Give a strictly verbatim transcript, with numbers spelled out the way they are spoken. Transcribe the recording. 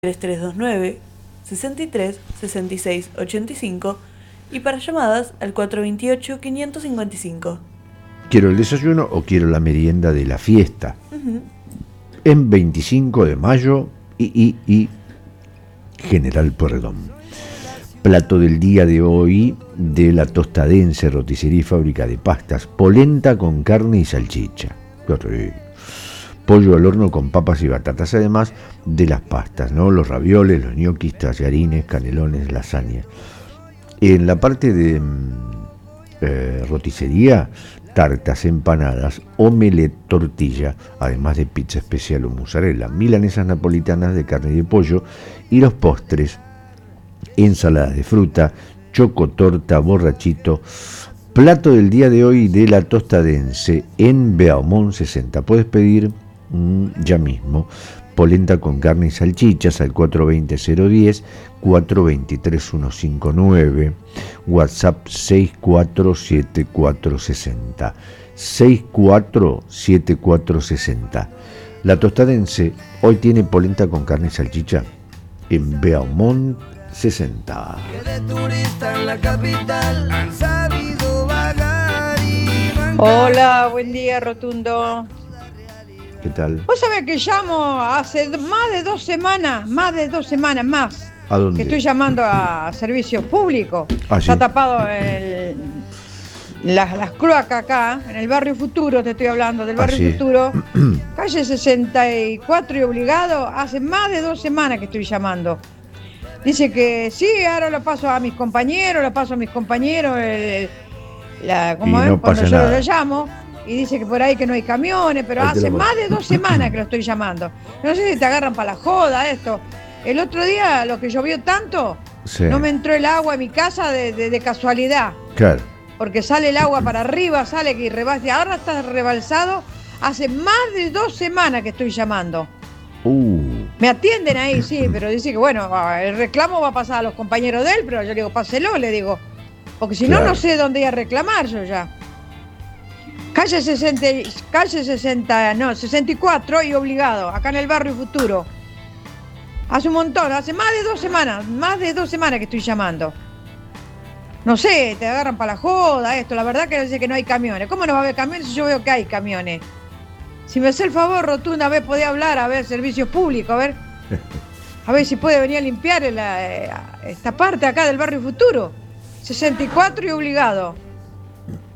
tres tres dos nueve, seis tres, seis seis ocho cinco y para llamadas al cuatro dos ocho, cinco cinco cinco. ¿Quiero el desayuno o quiero la merienda de la fiesta? Uh-huh. En veinticinco de mayo y, y, y General Pueyrredón. Plato del día de hoy de la Tostadense, roticería y fábrica de pastas. Polenta con carne y salchicha. Qué rico. Pollo al horno con papas y batatas, además de las pastas, ¿no? Los ravioles, los ñoquis, tallarines, canelones, lasaña. En la parte de eh, roticería, tartas, empanadas, omelette, tortilla, además de pizza especial o mozzarella, milanesas napolitanas de carne y de pollo, y los postres, ensaladas de fruta, chocotorta, borrachito. Plato del día de hoy de la Tostadense en Beaumont sesenta. Puedes pedir mmm, ya mismo polenta con carne y salchichas al cuatro dos cero, cero uno cero, cuatro dos tres uno cinco nueve, WhatsApp seis cuatro siete cuatro seis cero, seis cuatro siete cuatro seis cero. La Tostadense hoy tiene polenta con carne y salchicha en Beaumont sesenta. Hola, buen día, Rotundo. ¿Qué tal? Vos sabés que llamo hace más de dos semanas, más de dos semanas más. ¿A dónde? Que estoy llamando a servicios públicos. Ah, Está ¿sí? tapado el, las, las cloacas acá, en el barrio Futuro, te estoy hablando, del barrio Ah, ¿sí? Futuro. Calle sesenta y cuatro y Obligado, hace más de dos semanas que estoy llamando. Dice que sí, ahora lo paso a mis compañeros, lo paso a mis compañeros, el, la, ¿cómo Y es? no Cuando pasa yo nada. lo llamo, y dice que por ahí que no hay camiones, pero Ahí te hace lo más de dos semanas que lo estoy llamando. No sé si te agarran para la joda esto. El otro día, lo que llovió tanto, Sí. no me entró el agua en mi casa de, de, de casualidad, Claro. porque sale el agua para arriba, sale que rebasa, ahora está rebalsado. Hace más de dos semanas que estoy llamando. Uh. Me atienden ahí, sí, pero dice que bueno, el reclamo va a pasar a los compañeros de él, pero yo le digo, páselo, le digo, porque si Claro. no, no sé dónde ir a reclamar yo ya. Calle sesenta, calle sesenta, no, sesenta y cuatro y Obligado, acá en el barrio Futuro. Hace un montón, hace más de dos semanas, más de dos semanas que estoy llamando. No sé, te agarran para la joda esto, la verdad que dice que no hay camiones. ¿Cómo no va a haber camiones si yo veo que hay camiones? Si me hace el favor, Rotunda, a ver, podés hablar, a ver, servicios públicos, a ver. A ver si puede venir a limpiar la, esta parte acá del barrio Futuro. sesenta y cuatro y Obligado.